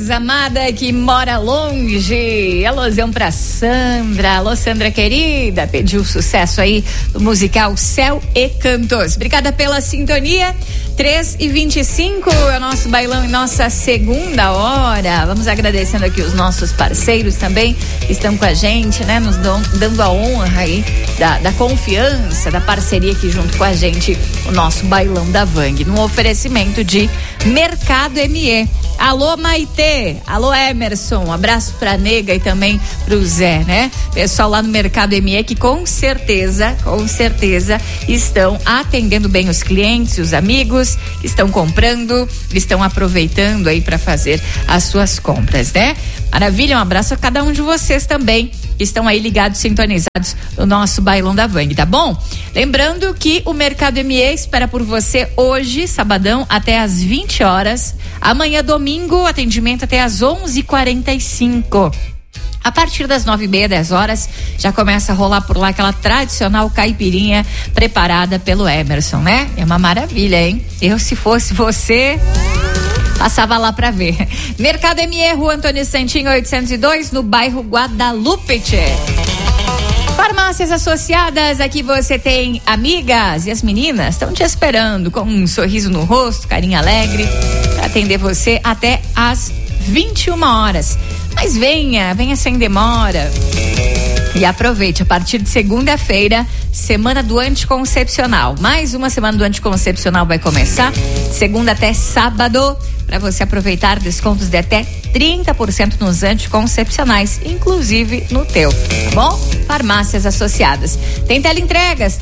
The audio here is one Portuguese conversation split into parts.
amada que mora longe. Alôzão pra Sandra. Alô, Sandra querida. Pediu sucesso aí do musical Céu e Cantos. Obrigada pela sintonia. 3h25 é o nosso bailão em nossa segunda hora. Vamos agradecendo aqui os nossos parceiros também que estão com a gente, né? Nos dando a honra aí da confiança, da parceria aqui junto com a gente, o nosso bailão da Vang. No oferecimento de Mercado ME. Alô, Maitê. Alô, Emerson. Um abraço pra Nega e também pro Zé, né? Pessoal lá no Mercado ME que com certeza estão atendendo bem os clientes, os amigos que estão comprando, estão aproveitando aí para fazer as suas compras, né? Maravilha, um abraço a cada um de vocês também que estão aí ligados, sintonizados no nosso bailão da Vang, tá bom? Lembrando que o Mercado ME espera por você hoje, sabadão, até às 20 horas. Amanhã, domingo, atendimento até às 11h45. A partir das 9h30, 10 horas, já começa a rolar por lá aquela tradicional caipirinha preparada pelo Emerson, né? É uma maravilha, hein? Eu, se fosse você, passava lá pra ver. Mercado ME, Rua Antônio Santinho, 802, no bairro Guadalupe. Farmácias Associadas, aqui você tem amigas e as meninas estão te esperando com um sorriso no rosto, carinho alegre, para atender você até às 21 horas. Mas venha sem demora. E aproveite, a partir de segunda-feira, semana do anticoncepcional. Mais uma semana do anticoncepcional vai começar, segunda até sábado, para você aproveitar descontos de até 30% nos anticoncepcionais, inclusive no teu, tá bom? Farmácias Associadas. Tem teleentregas,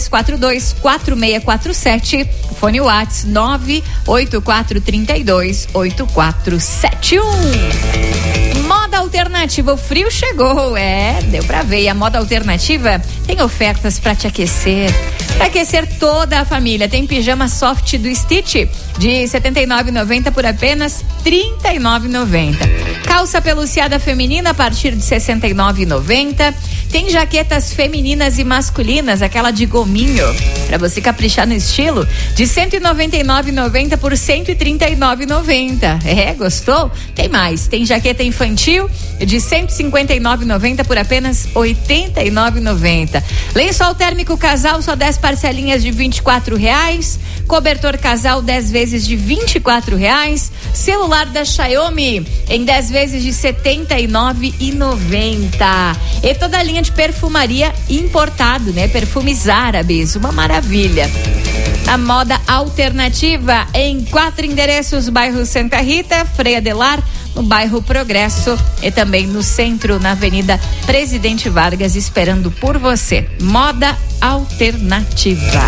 3342-4647, fone WhatsApp 98432-8471. Moda Alternativa, o frio chegou, deu pra ver. E a Moda Alternativa tem ofertas pra te aquecer, pra aquecer toda a família. Tem pijama soft do Stitch de R$ 79,90 por apenas R$ 39,90. Calça peluciada feminina a partir de R$ 69,90. Tem jaquetas femininas e masculinas, aquela de gominho, pra você caprichar no estilo, de R$ 199,90 por R$ 139,90. Gostou? Tem mais, tem jaqueta infantil de R$ 159,90 por apenas R$ 89,90. Lençol térmico casal, só 10 parcelinhas de R$ 24,00. Cobertor casal, 10 vezes de R$ 24,00. Celular da Xiaomi em 10 vezes de R$ 79,90. E toda a linha de perfumaria importado, né? Perfumes árabes, uma maravilha. A Moda Alternativa em 4 endereços: bairro Santa Rita, Frei Adelar, no bairro Progresso e também no centro, na Avenida Presidente Vargas, esperando por você. Moda Alternativa.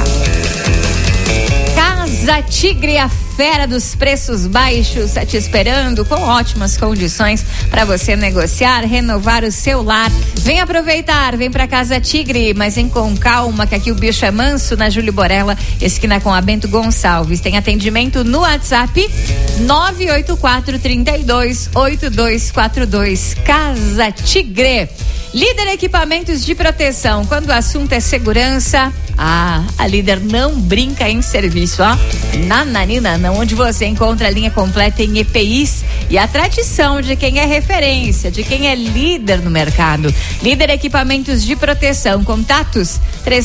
Casa Tigre, a fera dos preços baixos, está te esperando com ótimas condições para você negociar, renovar o seu lar. Vem aproveitar, vem para Casa Tigre, mas vem com calma, que aqui o bicho é manso, na Júlio Borella, esquina com a Bento Gonçalves. Tem atendimento no WhatsApp 984328242. Casa Tigre. Líder Equipamentos de Proteção. Quando o assunto é segurança, a Líder não brinca em serviço, ó. Nananina, não, onde você encontra a linha completa em EPIs e a tradição de quem é referência, de quem é líder no mercado. Líder Equipamentos de Proteção. Contatos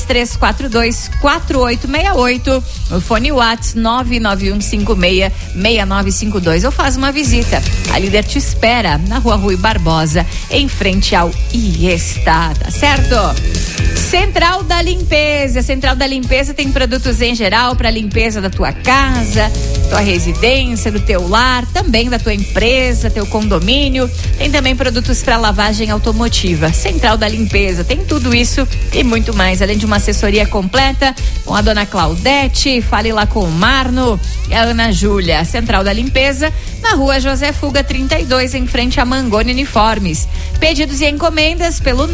3342-4868, o fone WhatsApp 99156-6952, ou faz uma visita. A Líder te espera na Rua Rui Barbosa, em frente ao Iesta, tá certo? Central da Limpeza. A Central da Limpeza tem produtos em geral para limpeza da tua casa, tua residência, do teu lar, também da tua empresa, teu condomínio. Tem também produtos para lavagem automotiva. Central da Limpeza tem tudo isso e muito mais, além de uma assessoria completa com a dona Claudete. Fale lá com o Marno e a Ana Júlia. Central da Limpeza, na Rua José Fuga 32, em frente a Mangoni Uniformes. Pedidos e encomendas pelo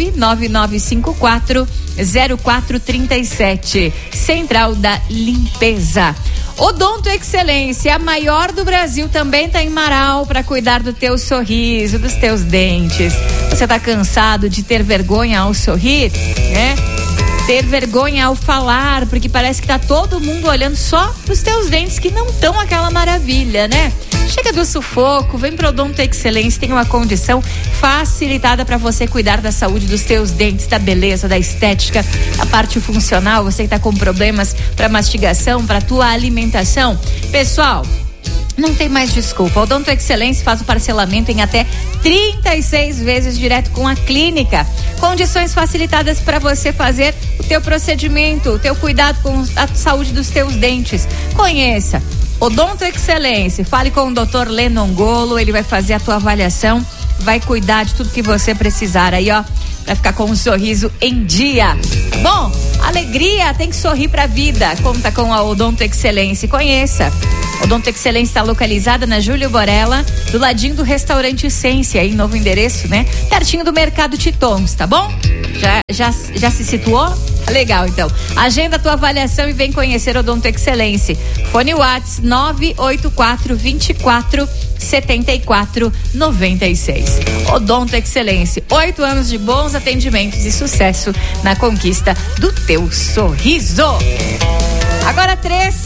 999540437. Central da Limpeza. Odonto Excelência, a maior do Brasil, também está em Marau para cuidar do teu sorriso, dos teus dentes. Você está cansado de ter vergonha ao sorrir, né? Ter vergonha ao falar, porque parece que tá todo mundo olhando só pros teus dentes que não estão aquela maravilha, né? Chega do sufoco, vem pro Odonto Excelência, tem uma condição facilitada para você cuidar da saúde dos teus dentes, da beleza, da estética, a parte funcional. Você que tá com problemas para mastigação, para tua alimentação. Pessoal, não tem mais desculpa. O Odonto Excelência faz o parcelamento em até 36 vezes direto com a clínica. Condições facilitadas para você fazer o teu procedimento, o teu cuidado com a saúde dos teus dentes. Conheça Odonto Excelência. Fale com o Dr. Lennon Golo, ele vai fazer a tua avaliação, vai cuidar de tudo que você precisar aí, ó, pra ficar com um sorriso em dia. Bom, alegria, tem que sorrir pra vida. Conta com a Odonto Excelência. Conheça. Odonto Excelência está localizada na Júlio Borella, do ladinho do restaurante Essência, aí, novo endereço, né? Pertinho do Mercado Titons, tá bom? Já se situou? Legal, então. Agenda a tua avaliação e vem conhecer Odonto Excelência. Fone Whats 984 24 74 96. Odonto Excelência. 8 anos de bons atendimentos e sucesso na conquista do teu sorriso. Agora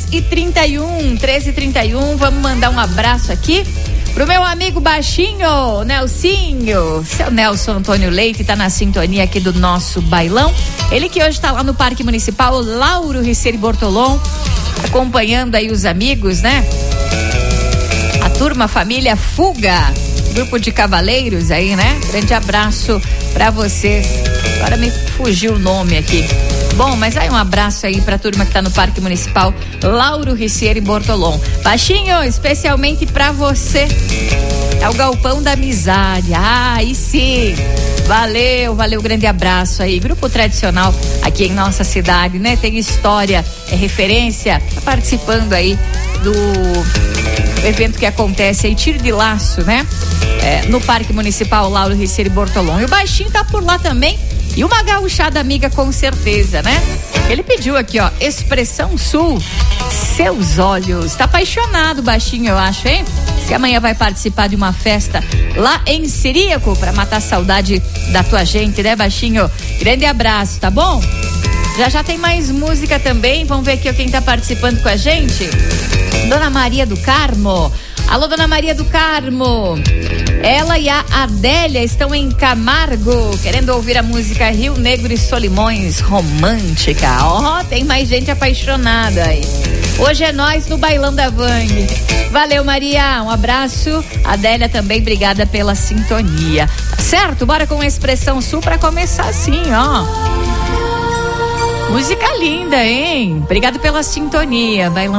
13h31, vamos mandar um abraço aqui pro meu amigo baixinho, Nelsinho. Seu Nelson Antônio Leite tá na sintonia aqui do nosso bailão. Ele que hoje tá lá no Parque Municipal Lauro Riccieri Bortolom, acompanhando aí os amigos, né? A turma, família Fuga, grupo de cavaleiros aí, né? Grande abraço pra vocês. Agora me fugiu o nome aqui. Bom, mas aí um abraço aí pra turma que tá no Parque Municipal Lauro Riccieri Bortolom. Baixinho, especialmente pra você. É o Galpão da Amizade. Ah, aí sim. Valeu, grande abraço aí. Grupo tradicional aqui em nossa cidade, né? Tem história, é referência. Tá participando aí do evento que acontece aí, tiro de laço, né? No Parque Municipal Lauro Riccieri Bortolom. E o Baixinho tá por lá também. E uma gauchada amiga com certeza, né? Ele pediu aqui, ó, Expressão Sul, Seus Olhos. Tá apaixonado, Baixinho, eu acho, hein? Se amanhã vai participar de uma festa lá em Ciríaco pra matar a saudade da tua gente, né, Baixinho? Grande abraço, tá bom? Já tem mais música também. Vamos ver aqui quem tá participando com a gente. Dona Maria do Carmo. Alô, Dona Maria do Carmo. Ela e a Adélia estão em Camargo, querendo ouvir a música Rio Negro e Solimões, romântica. Ó, tem mais gente apaixonada aí. Hoje é nós no Bailão da Vang. Valeu, Maria, um abraço. Adélia também, obrigada pela sintonia. Tá certo? Bora com a Expressão Sul pra começar assim, ó. Música linda, hein? Obrigado pela sintonia. Bailão